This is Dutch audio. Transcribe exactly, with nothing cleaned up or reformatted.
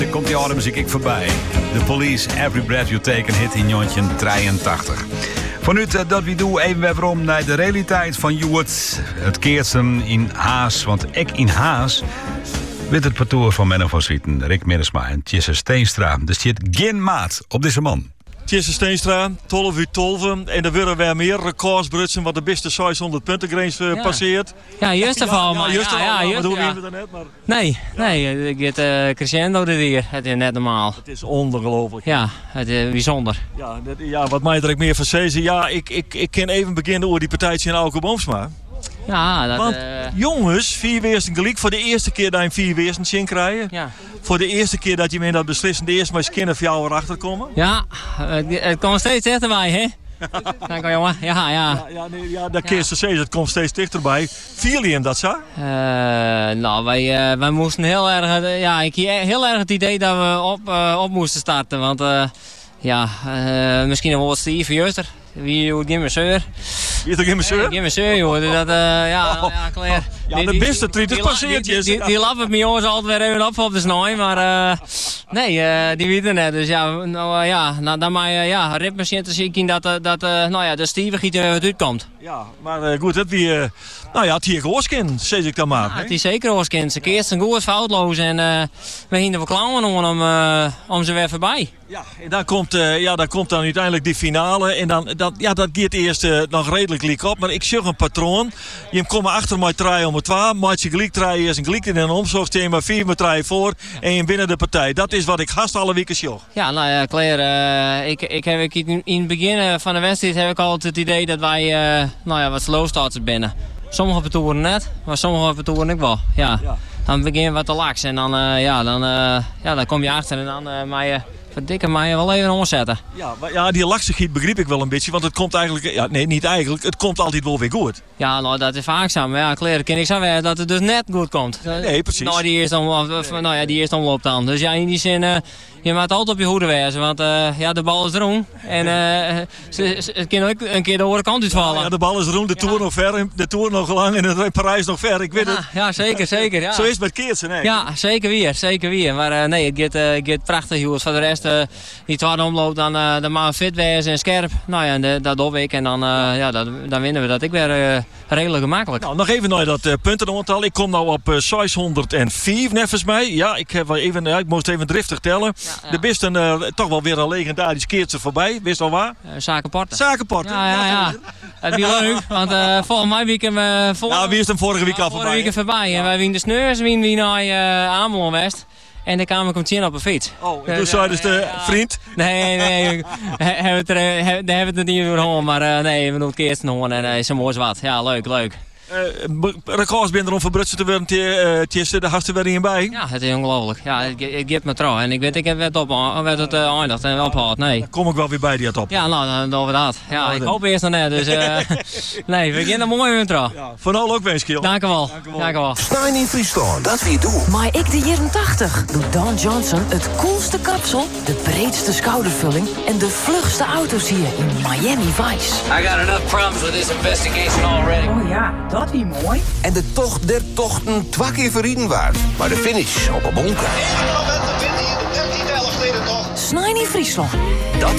Dan komt die oude muziek ik voorbij. The Police, Every Breath You Take, een hit in negentien drieëntachtig. Voor nu dat we doen even weer om naar de realiteit van Joert. Het keertsen in Haas, want ik in Haas weet het parcours van Menno van Swieten, Rick Minnesma en Tjesse Steenstra. Dus je hebt geen maat op deze man. Tjesse Steenstra, twaalf uur twaalf. En er willen weer meer records brutsen, wat de beste zeshonderd punten grens uh, ja. passeert. Ja, juist ervan. Ja, ja, juist ervan. Ja, ja, ja, doen ja. we net, maar... Nee, ja. nee, ik get uh, crescendo dit hier. Het is net normaal. Het is ongelooflijk. Ja, het is bijzonder. Ja, dat, ja wat mij er ook meer van zeggen. Ja, ik, ik, ik kan even beginnen over die partijtje in Auke Boomsma. Ja, dat... Want Uh... jongens, vier weersten gelijk. Voor de eerste keer dat je vier weersten zin krijgen. Ja. Voor de eerste keer dat je in dat beslissende eerst maar eens kinderen voor jou erachter komen. Ja, het, het komt steeds dichterbij, hè? Dank u, jongen. Ja, ja. Ja, ja, nee, ja dat kun je zeggen. Het komt steeds dichterbij. Viel je hem dat zo? Uh, nou, wij, uh, wij moesten heel erg... Uh, ja, ik heb heel erg het idee dat we op, uh, op moesten starten. Want uh, ja, uh, misschien wel wat Steve Juster. Wie hoort geen zeur? Wie is er geen zeur? Geen zeur, joh. Dat, uh, ja, oh, ja, klaar. Ja, die, de beste twintig passeert. Die, die, die, die lappen me jongens altijd weer even op op de snoei, maar uh, nee, uh, die weten net. Dus ja, nou, uh, ja, nou, dan maar uh, ja, ritmachine te zien dat, uh, dat uh, nou ja, de stevigheid er wat uitkomt. Ja, maar uh, goed, het wie, uh, nou ja, het hier gehoorskind, zeg ik dan maar. Ja, het is zeker gehoorskind. Ze keert een goed foutloos en uh, we gingen er verklauwen om, uh, om ze weer voorbij. Ja, en dan komt, uh, ja, dan komt dan uiteindelijk die finale en dan, dat, ja, dat gaat eerst uh, nog redelijk liek op, maar ik zeg een patroon. Je komt achter mij draaien om het twee, maatje gelijk draaien is een gelijk in een omzocht, je maar vier met draaien voor en je binnen de partij. Dat is wat ik haast alle weken zeg. Ja, nou ja, Claire, uh, ik, ik heb ik in, in het begin van de wedstrijd heb ik altijd het idee dat wij, uh, nou ja, wat slow starters binnen. Sommige partoeren net, maar sommige partoeren ik wel. Ja. Ja. Dan begin je wat te laks en dan, uh, ja, dan, uh, ja, dan kom je achter en dan uh, maar je verdikke mij wel even omzetten. Ja, maar ja, die laksigheid begreep ik wel een beetje, want het komt eigenlijk, ja, nee, niet eigenlijk, het komt altijd wel weer goed. Ja, nou, dat is vaak zo. Maar ja, Claire, kan ik zeggen dat het dus net goed komt. Nee, precies. Nou, die eerste, omloop, nee. nou ja, die eerste omloop dan. Dus ja, in die zin, uh, je moet altijd op je hoede wezen, want uh, ja, de bal is erom. En uh, het kan ook een keer de andere kant uitvallen. Ja, ja, de bal is erom, de Tour ja. nog ver, de Tour nog lang en de Parijs nog ver. Ik weet ja, het. Ja, zeker, zeker. Ja. Zo is het met keertsen, nee. Ja, zeker weer, zeker weer. Maar uh, nee, het gaat, uh, het gaat prachtig, jongens. Voor de rest, uh, die tweede omloop, dan, uh, dan maar fit wezen en scherp. Nou ja, en de, dat doe ik en dan, uh, ja, dat, dan winnen we dat ik weer uh, redelijk gemakkelijk. Nou, nog even naar dat uh, puntenaantal. Ik kom nou op uh, zeshonderdvier, nevens mij. Ja, ik, heb wel even, uh, ik moest even driftig tellen. Ja, ja. De best een, uh, toch wel weer een legendarisch keertje voorbij. Wist al waar? Uh, Zakenporten. Zakenporten. Ja, ja, ja. Het is leuk, want uh, volgens mij week hem... Uh, voor... Ja, wie is hem vorige week ja, al voorbij? Vorige week voorbij. Ja. En wij wien de sneurs, wien wie naar uh, Amelon West. En dan kwam ik om tien op een fiets. Oh, en toen zei dus de ja, vriend? Nee, nee, hebben we het er niet over gehoord, maar uh, nee, we doen het eerst nog en uh, is een mooi wat. Ja, leuk, leuk. Uh, records binnen om verbrutsen te worden, Tjesse, daar had er weer in bij. Ja, het is ongelooflijk. Ja, het, het geeft me trouw. En ik weet, ik heb het op, werd het uh, eindigd en opgehaald. Nee. Dan kom ik wel weer bij die top. Ja, nou, dan doen we dat. Ja, oh, ik hoop eerst nog net. Dus uh, nee, we beginnen mooi weer trouw. Ja, van al ook wens, Kiel. Dank u wel. Dank u wel. Stein in Friesland, dat wie doe. Maar ik de jaren tachtig doet Don Johnson het coolste kapsel, de breedste schoudervulling en de vlugste auto's hier in Miami Vice. I got enough problems with this investigation already. Oh ja, dat wie mooi. En de tocht der tochten twee keer verrieden waard. Maar de finish op een bonker. Snijn in Friesland. Dat